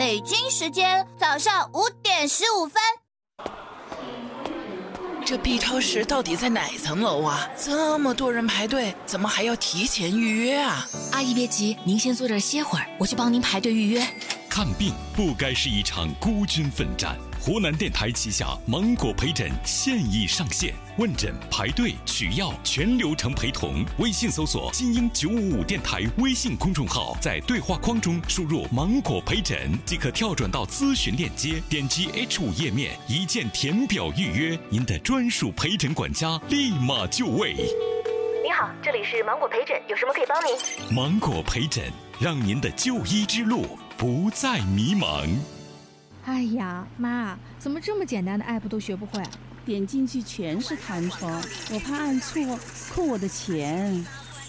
北京时间早上5点15分。 这 B 超市到底在哪层楼啊？这么多人排队，怎么还要提前预约啊？ 阿姨别急，您先坐这儿歇会儿，我去帮您排队预约。 看病不该是一场孤军奋战。湖南电台旗下芒果陪诊现已上线，问诊、排队、取药全流程陪同。微信搜索精英955电台微信公众号，在对话框中输入芒果陪诊即可跳转到咨询链接，点击 H5 页面一键填表预约，您的专属陪诊管家立马就位。 您好，这里是芒果陪诊，有什么可以帮您？ 芒果陪诊，让您的就医之路不再迷茫。 哎呀，妈，怎么这么简单的 app 都学不会？ 点进去全是弹窗，我怕按错扣我的钱。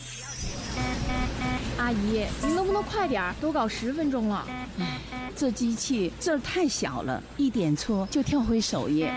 阿姨，您能不能快点？都搞10分钟了。 这机器字太小了，一点错就跳回首页。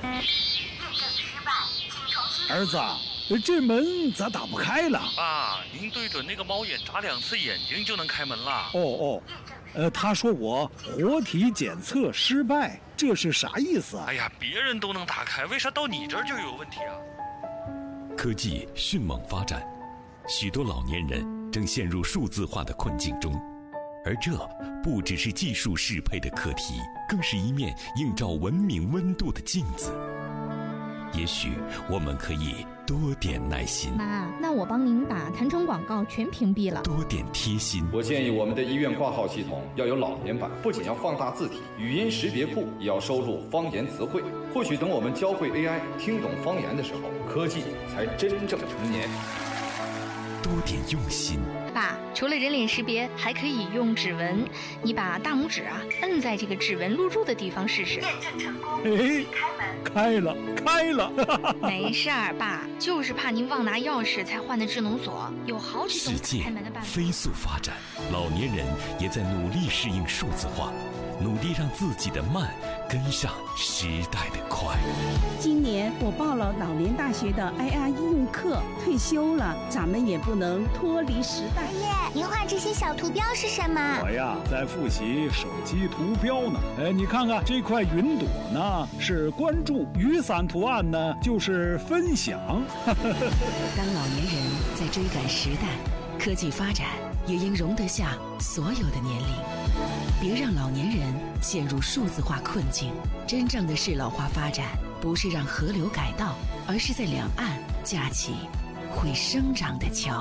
儿子，这门咋打不开了？ 爸，您对准那个猫眼眨2次眼睛就能开门了。 他说我活体检测失败，这是啥意思啊？ 哎呀，别人都能打开，为啥到你这儿就有问题啊？ 科技迅猛发展，许多老年人正陷入数字化的困境中，而这不只是技术适配的课题，更是一面映照文明温度的镜子。也许我们可以多点耐心。 妈，那我帮您把弹窗广告全屏蔽了。 多点贴心。 我建议我们的医院挂号系统要有老年版，不仅要放大字体，语音识别库也要收录方言词汇。或许等我们教会 AI 听懂方言的时候，科技才真正成年。 多点用心。 爸，除了人脸识别，还可以用指纹。你把大拇指摁在这个指纹录入的地方试试。 验证成功， 开了。 没事儿，爸，就是怕您忘拿钥匙才换的智能锁，有好几种开门的办法。 世界飞速发展，老年人也在努力适应数字化，努力让自己的慢跟上时代的快。 今年我报了老年大学的 AI 应用课，退休了，咱们也不能脱离时代。 爷爷，您画这些小图标是什么？ 我呀，在复习手机图标呢。你看看这块云朵呢，是关注；雨伞图案呢，就是分享。 当老年人在追赶时代，科技发展也应容得下所有的年龄。别让老年人陷入数字化困境。真正的适老化发展，不是让河流改道，而是在两岸架起会生长的桥。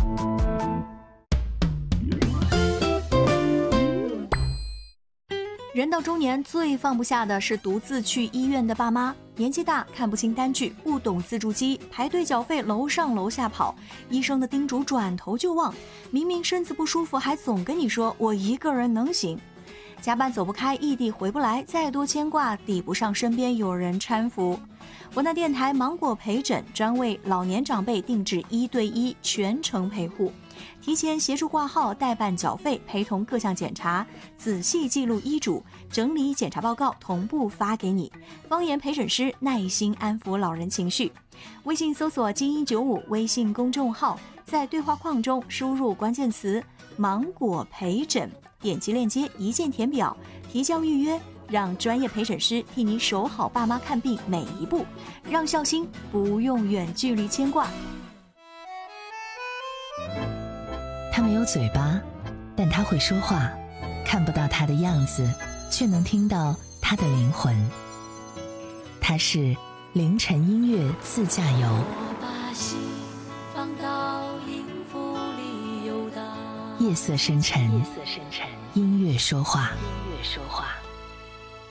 人到中年，最放不下的是独自去医院的爸妈。年纪大，看不清单据，不懂自助机，排队缴费楼上楼下跑，医生的叮嘱转头就忘。明明身子不舒服，还总跟你说我一个人能行。加班走不开，异地回不来，再多牵挂抵不上身边有人搀扶。湖南电台芒果陪诊专为老年长辈定制1对1全程陪护，提前协助挂号、代办缴费、陪同各项检查，仔细记录医嘱，整理检查报告，同步发给你。方言陪诊师耐心安抚老人情绪。微信搜索精英95微信公众号，在对话框中输入关键词芒果陪诊，点击链接一键填表，提交预约，让专业陪诊师替你守好爸妈看病每一步，让孝心不用远距离牵挂。 他没有嘴巴，但他会说话，看不到他的样子，却能听到他的灵魂。他是凌晨音乐自驾游，夜色深沉，音乐说话。